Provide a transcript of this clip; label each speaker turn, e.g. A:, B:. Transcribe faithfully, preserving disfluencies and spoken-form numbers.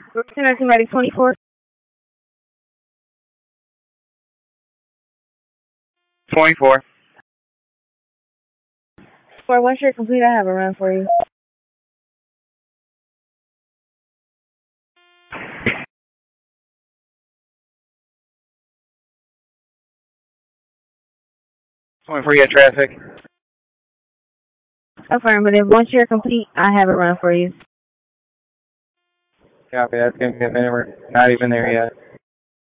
A: Connecting ready twenty-four.
B: twenty-four.
A: For once you're complete, I have a run for you.
B: twenty-four, you got traffic.
A: Affirmative. Once you're complete, I have a run for you.
B: Copy, that's going to be a minute. We're not even there yet.